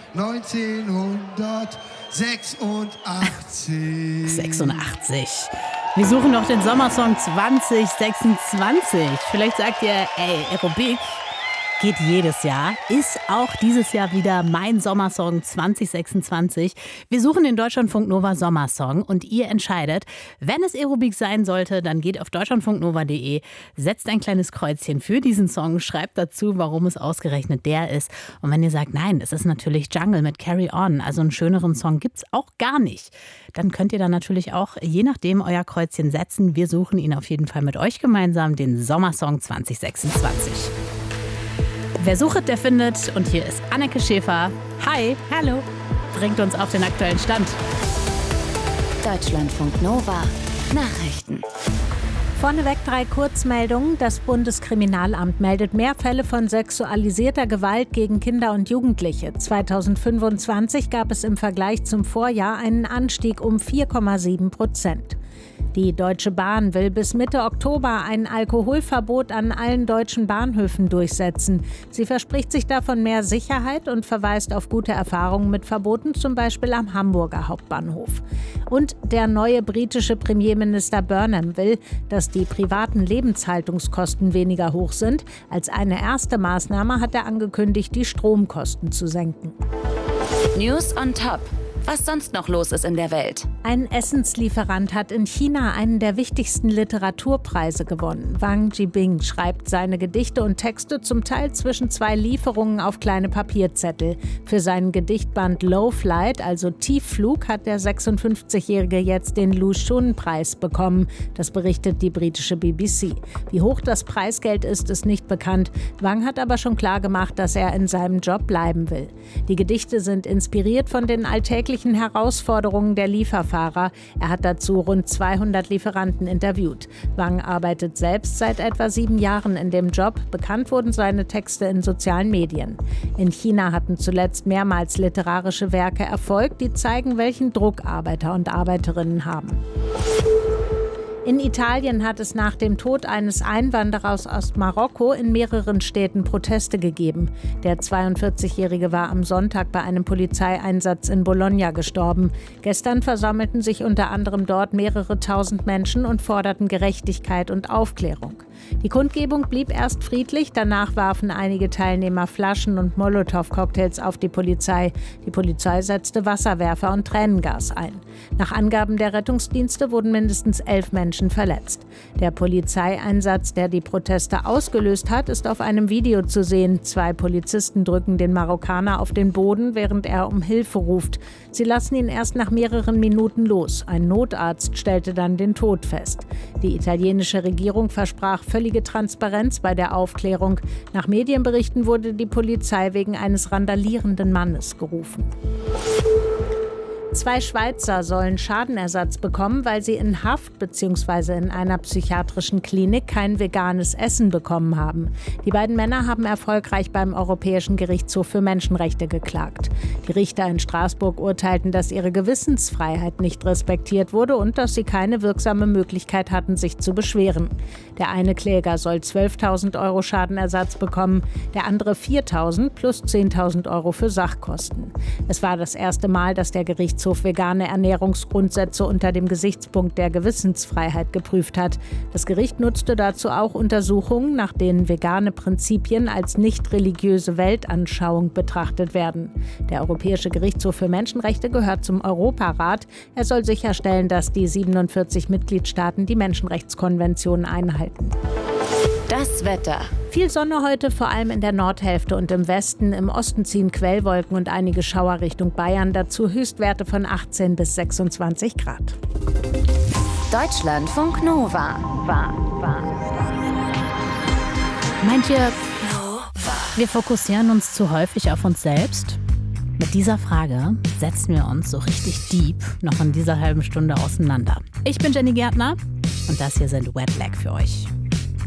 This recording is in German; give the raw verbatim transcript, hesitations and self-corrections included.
neunzehnhundertsechsundachtzig. sechsundachtzig. Wir suchen noch den Sommersong zwanzig sechsundzwanzig. Vielleicht sagt ihr, ey, Aerobic geht jedes Jahr, ist auch dieses Jahr wieder mein Sommersong zwanzig sechsundzwanzig. Wir suchen den Deutschlandfunk Nova Sommersong und ihr entscheidet, wenn es Aerobic sein sollte, dann geht auf deutschlandfunknova punkt de, setzt ein kleines Kreuzchen für diesen Song, schreibt dazu, warum es ausgerechnet der ist. Und wenn ihr sagt, nein, es ist natürlich Jungle mit Carry On, also einen schöneren Song gibt's auch gar nicht, dann könnt ihr dann natürlich auch, je nachdem, euer Kreuzchen setzen. Wir suchen ihn auf jeden Fall mit euch gemeinsam, den Sommersong zwanzig sechsundzwanzig. Wer sucht, der findet. Und hier ist Anneke Schäfer. Hi, hallo. Bringt uns auf den aktuellen Stand. Deutschlandfunk Nova. Nachrichten. Vorneweg drei Kurzmeldungen. Das Bundeskriminalamt meldet mehr Fälle von sexualisierter Gewalt gegen Kinder und Jugendliche. zweitausendfünfundzwanzig gab es im Vergleich zum Vorjahr einen Anstieg um vier Komma sieben Prozent. Die Deutsche Bahn will bis Mitte Oktober ein Alkoholverbot an allen deutschen Bahnhöfen durchsetzen. Sie verspricht sich davon mehr Sicherheit und verweist auf gute Erfahrungen mit Verboten, zum Beispiel am Hamburger Hauptbahnhof. Und der neue britische Premierminister Burnham will, dass die privaten Lebenshaltungskosten weniger hoch sind. Als eine erste Maßnahme hat er angekündigt, die Stromkosten zu senken. News on Top. Was sonst noch los ist in der Welt. Ein Essenslieferant hat in China einen der wichtigsten Literaturpreise gewonnen. Wang Jibing schreibt seine Gedichte und Texte zum Teil zwischen zwei Lieferungen auf kleine Papierzettel. Für seinen Gedichtband Low Flight, also Tiefflug, hat der sechsundfünfzigjährige jetzt den Lu Xun-Preis bekommen. Das berichtet die britische B B C. Wie hoch das Preisgeld ist, ist nicht bekannt. Wang hat aber schon klar gemacht, dass er in seinem Job bleiben will. Die Gedichte sind inspiriert von den alltäglichen Herausforderungen der Lieferfahrer. Er hat dazu rund zweihundert Lieferanten interviewt. Wang arbeitet selbst seit etwa sieben Jahren in dem Job. Bekannt wurden seine Texte in sozialen Medien. In China hatten zuletzt mehrmals literarische Werke Erfolg, die zeigen, welchen Druck Arbeiter und Arbeiterinnen haben. In Italien hat es nach dem Tod eines Einwanderers aus Marokko in mehreren Städten Proteste gegeben. Der zweiundvierzigjährige war am Sonntag bei einem Polizeieinsatz in Bologna gestorben. Gestern versammelten sich unter anderem dort mehrere tausend Menschen und forderten Gerechtigkeit und Aufklärung. Die Kundgebung blieb erst friedlich, danach warfen einige Teilnehmer Flaschen und Molotow-Cocktails auf die Polizei. Die Polizei setzte Wasserwerfer und Tränengas ein. Nach Angaben der Rettungsdienste wurden mindestens elf Menschen verletzt. Der Polizeieinsatz, der die Proteste ausgelöst hat, ist auf einem Video zu sehen. Zwei Polizisten drücken den Marokkaner auf den Boden, während er um Hilfe ruft. Sie lassen ihn erst nach mehreren Minuten los. Ein Notarzt stellte dann den Tod fest. Die italienische Regierung versprach völlige Transparenz bei der Aufklärung. Nach Medienberichten wurde die Polizei wegen eines randalierenden Mannes gerufen. Zwei Schweizer sollen Schadenersatz bekommen, weil sie in Haft bzw. in einer psychiatrischen Klinik kein veganes Essen bekommen haben. Die beiden Männer haben erfolgreich beim Europäischen Gerichtshof für Menschenrechte geklagt. Die Richter in Straßburg urteilten, dass ihre Gewissensfreiheit nicht respektiert wurde und dass sie keine wirksame Möglichkeit hatten, sich zu beschweren. Der eine Kläger soll zwölftausend Euro Schadenersatz bekommen, der andere viertausend plus zehntausend Euro für Sachkosten. Es war das erste Mal, dass der Gerichtshof vegane Ernährungsgrundsätze unter dem Gesichtspunkt der Gewissensfreiheit geprüft hat. Das Gericht nutzte dazu auch Untersuchungen, nach denen vegane Prinzipien als nicht religiöse Weltanschauung betrachtet werden. Der Europäische Gerichtshof für Menschenrechte gehört zum Europarat. Er soll sicherstellen, dass die siebenundvierzig Mitgliedstaaten die Menschenrechtskonvention einhalten. Das Wetter. Viel Sonne heute, vor allem in der Nordhälfte und im Westen. Im Osten ziehen Quellwolken und einige Schauer Richtung Bayern. Dazu Höchstwerte von achtzehn bis sechsundzwanzig Grad. Deutschlandfunk Nova. War, war. Meint ihr, wir fokussieren uns zu häufig auf uns selbst? Mit dieser Frage setzen wir uns so richtig deep noch in dieser halben Stunde auseinander. Ich bin Jenny Gärtner und das hier sind Wet Leg für euch.